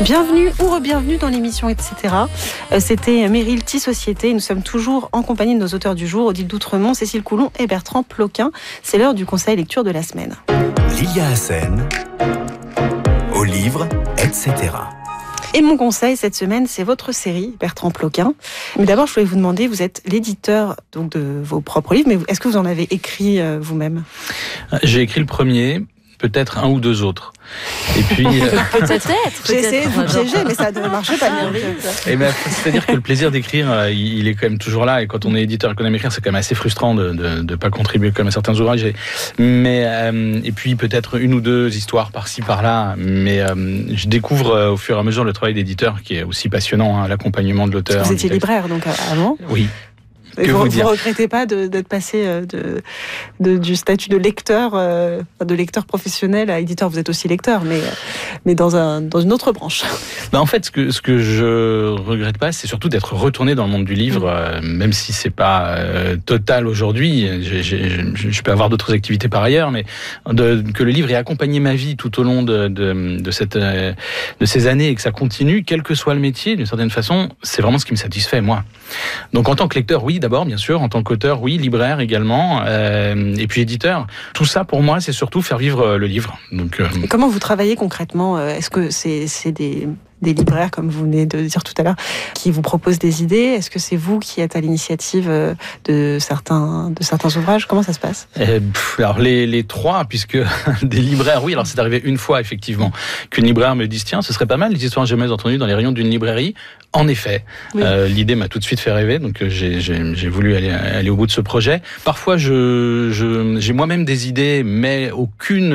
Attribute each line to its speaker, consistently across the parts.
Speaker 1: Bienvenue ou re-bienvenue dans l'émission Etc. C'était Merilti Société. Nous sommes toujours en compagnie de nos auteurs du jour, Odile Doutremont, Cécile Coulon et Bertrand Ploquin. C'est l'heure du conseil lecture de la semaine.
Speaker 2: Lilia Hassen, au livre Etc.
Speaker 1: Et mon conseil cette semaine, c'est votre série, Bertrand Ploquin. Mais d'abord, je voulais vous demander, vous êtes l'éditeur donc de vos propres livres, mais est-ce que vous en avez écrit vous-même ?
Speaker 3: J'ai écrit le premier, peut-être un ou deux autres. Et puis,
Speaker 1: peut-être. J'ai essayé de vous piéger, mais ça ne marchait pas bien.
Speaker 3: C'est-à-dire que le plaisir d'écrire, il est quand même toujours là. Et quand on est éditeur et qu'on aime écrire, c'est quand même assez frustrant de ne pas contribuer comme à certains ouvrages. Et puis peut-être une ou deux histoires par-ci, par-là. Mais je découvre au fur et à mesure le travail d'éditeur, qui est aussi passionnant, l'accompagnement de l'auteur.
Speaker 1: Vous étiez libraire donc avant ?
Speaker 3: Oui.
Speaker 1: Vous ne regrettez pas d'être passé du statut de lecteur professionnel à éditeur. Vous êtes aussi lecteur, mais dans une autre branche.
Speaker 3: En fait, ce que je regrette pas, c'est surtout d'être retourné dans le monde du livre, même si c'est pas total aujourd'hui. Je peux avoir d'autres activités par ailleurs, mais que le livre ait accompagné ma vie tout au long de ces années et que ça continue, quel que soit le métier, d'une certaine façon, c'est vraiment ce qui me satisfait, moi. Donc en tant que lecteur, oui, d'abord, bien sûr. En tant qu'auteur, oui. Libraire également. Et puis éditeur. Tout ça, pour moi, c'est surtout faire vivre le livre. Donc,
Speaker 1: Et comment vous travaillez concrètement ? Est-ce que c'est des libraires, comme vous venez de dire tout à l'heure, qui vous proposent des idées ? Est-ce que c'est vous qui êtes à l'initiative de certains ouvrages ? Comment ça se passe ?
Speaker 3: Alors les trois, puisque des libraires, oui, alors c'est arrivé une fois, effectivement, qu'une libraire me dise, tiens, ce serait pas mal les histoires jamais entendues dans les rayons d'une librairie. En effet, oui. L'idée m'a tout de suite fait rêver, donc j'ai voulu aller au bout de ce projet. Parfois, j'ai moi-même des idées, mais aucune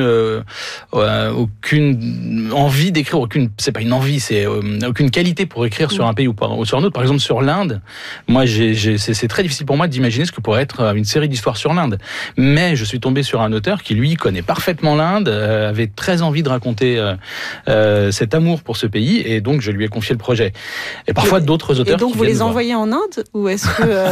Speaker 3: envie d'écrire, c'est pas une envie, c'est aucune qualité pour écrire sur un pays ou sur un autre. Par exemple, sur l'Inde, moi, c'est très difficile pour moi d'imaginer ce que pourrait être une série d'histoires sur l'Inde. Mais je suis tombé sur un auteur qui, lui, connaît parfaitement l'Inde, avait très envie de raconter cet amour pour ce pays, et donc je lui ai confié le projet. Et parfois d'autres auteurs.
Speaker 1: Et donc
Speaker 3: qui
Speaker 1: vous les
Speaker 3: voir.
Speaker 1: envoyez en Inde ou est-ce que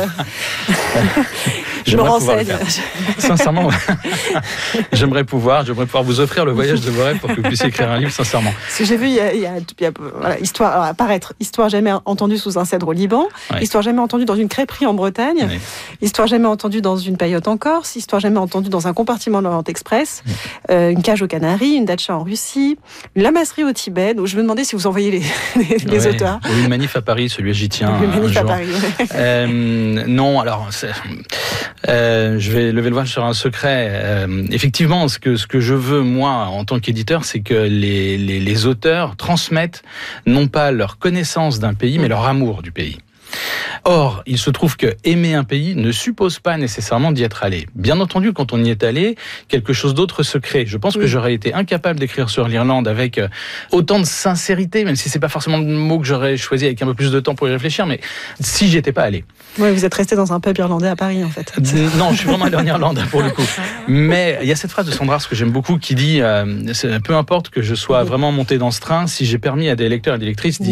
Speaker 1: je me renseigne.
Speaker 3: Sincèrement, j'aimerais pouvoir vous offrir le voyage de vos rêves pour que vous puissiez écrire un livre, sincèrement.
Speaker 1: Ce que j'ai vu, il y a voilà, histoire jamais entendue sous un cèdre au Liban, ouais. Histoire jamais entendue dans une crêperie en Bretagne, ouais. Histoire jamais entendue dans une paillote en Corse, histoire jamais entendue dans un compartiment de l'Orient Express, une cage aux Canaries, une datcha en Russie, une lamasserie au Tibet. Donc je me demandais si vous envoyez les auteurs.
Speaker 3: Ou une manif à Paris, celui j'y tiens.
Speaker 1: Une manif à Paris. Ouais.
Speaker 3: Non, alors je vais lever le voile sur un secret. Effectivement, ce que je veux moi en tant qu'éditeur, c'est que les auteurs transmettent non pas leur connaissance d'un pays, mais leur amour du pays. Or, il se trouve que aimer un pays ne suppose pas nécessairement d'y être allé. Bien entendu, quand on y est allé, quelque chose d'autre se crée. Je pense que j'aurais été incapable d'écrire sur l'Irlande avec autant de sincérité, même si c'est pas forcément le mot que j'aurais choisi avec un peu plus de temps pour y réfléchir, mais si j'y étais pas allé.
Speaker 1: Oui, vous êtes resté dans un pub irlandais à Paris, en fait.
Speaker 3: Non, je suis vraiment allé en Irlande, pour le coup. Mais il y a cette phrase de Sandra que j'aime beaucoup qui dit peu importe que je sois vraiment monté dans ce train, si j'ai permis à des lecteurs et des lectrices